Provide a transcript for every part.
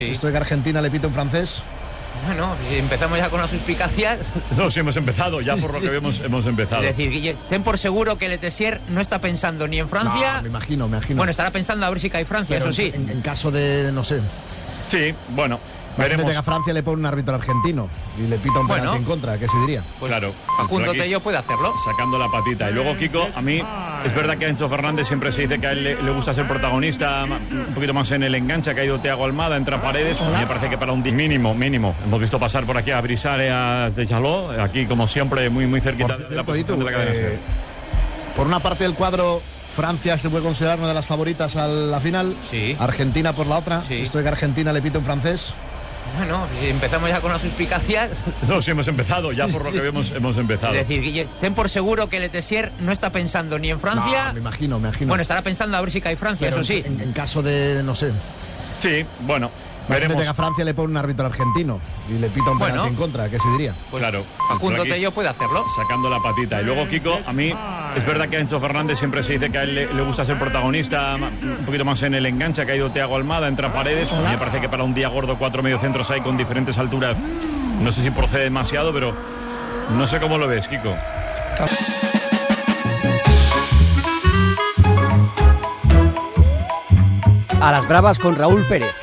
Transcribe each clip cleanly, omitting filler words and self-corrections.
Esto de que Argentina le pita un francés. Bueno, empezamos ya con las suspicacias. No, sí hemos empezado, ya por lo que vemos hemos empezado. Es decir, ten por seguro que Letessier no está pensando ni en Francia. No, me imagino. Bueno, estará pensando a ver si cae Francia, pero eso sí. En caso de, no sé. Sí, bueno, Imagínate veremos. que a Francia le pone un árbitro argentino y le pita un penalti en contra, ¿qué se diría? Pues claro. Facundo Flaquis Tello puede hacerlo. sacando la patita. Y luego, Kiko, a mí es verdad que a Enzo Fernández siempre se dice que a él le gusta ser protagonista, un poquito más en el enganche, que ha ido Thiago Almada, entra Paredes. A mí me parece que para un mínimo. Hemos visto pasar por aquí a Brisare, a Deschaló, aquí como siempre muy cerquita de la posición de la cadena SER. Por una parte del cuadro, Francia se puede considerar una de las favoritas a la final. Sí. Argentina por la otra. Sí. Esto de que Argentina le pita un francés. Bueno, empezamos ya con las suspicacias. No, sí hemos empezado, ya por lo que vemos hemos empezado. Es decir, ten por seguro que Letessier no está pensando ni en Francia. No, me imagino. Bueno, estará pensando a ver si cae Francia, pero eso sí. En caso de, no sé. Sí, bueno, Imagínate veremos. que a Francia le pone un árbitro argentino y le pita un penalti en contra, ¿qué se diría? Pues claro. Facundo Flaquis Tello puede hacerlo. sacando la patita. Y luego, Kiko, a mí es verdad que a Enzo Fernández siempre se dice que a él le gusta ser protagonista, un poquito más en el enganche, que ha ido Thiago Almada, entra Paredes. A mí me parece que para un día gordo 4 mediocentros hay con diferentes alturas. No sé si procede demasiado, pero no sé cómo lo ves, Kiko. A las bravas con Raúl Pérez.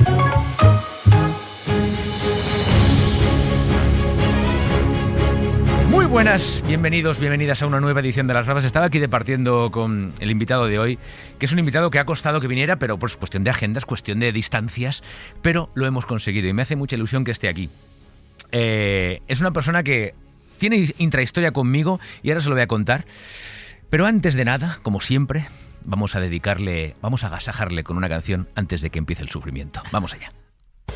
Muy buenas, bienvenidas a una nueva edición de Las Bravas. Estaba aquí departiendo con el invitado de hoy, que es un invitado que ha costado que viniera, pero pues cuestión de agendas, cuestión de distancias, pero lo hemos conseguido y me hace mucha ilusión que esté aquí. Es una persona que tiene intrahistoria conmigo y ahora se lo voy a contar, pero antes de nada, como siempre, vamos a agasajarle con una canción antes de que empiece el sufrimiento. Vamos allá.